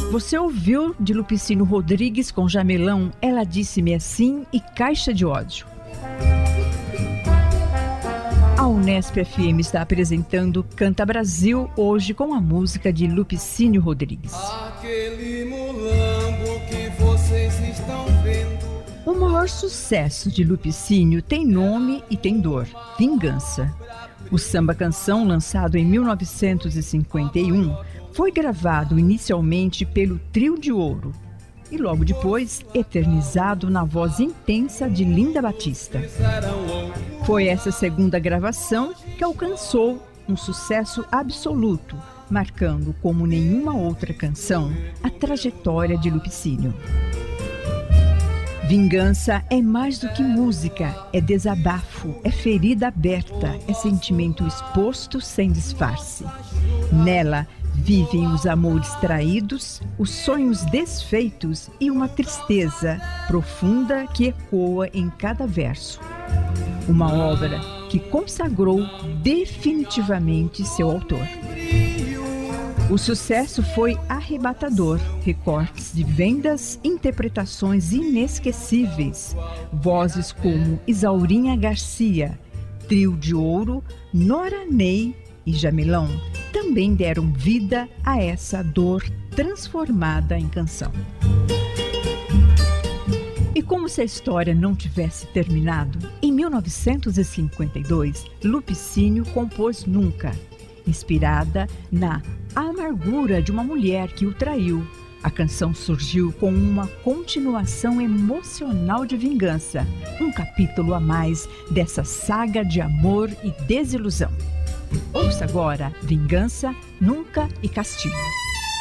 Você ouviu de Lupicínio Rodrigues com Jamelão, Ela Disse-me Assim e Caixa de Ódio. A Unesp FM está apresentando Canta Brasil, hoje com a música de Lupicínio Rodrigues. Aquele mulambo que vocês estão vendo. O maior sucesso de Lupicínio tem nome e tem dor: Vingança. O samba-canção, lançado em 1951, foi gravado inicialmente pelo Trio de Ouro e logo depois eternizado na voz intensa de Linda Batista. Foi essa segunda gravação que alcançou um sucesso absoluto, marcando como nenhuma outra canção a trajetória de Lupicínio. Vingança é mais do que música, é desabafo, é ferida aberta, é sentimento exposto sem disfarce. Nela vivem os amores traídos, os sonhos desfeitos e uma tristeza profunda que ecoa em cada verso. Uma obra que consagrou definitivamente seu autor. O sucesso foi arrebatador, recortes de vendas, interpretações inesquecíveis, vozes como Isaurinha Garcia, Trio de Ouro, Nora Ney e Jamelão também deram vida a essa dor transformada em canção. E como se a história não tivesse terminado, em 1952, Lupicínio compôs Nunca, inspirada na amargura de uma mulher que o traiu. A canção surgiu com uma continuação emocional de vingança, um capítulo a mais dessa saga de amor e desilusão. Ouça agora Vingança, Nunca e Castigo.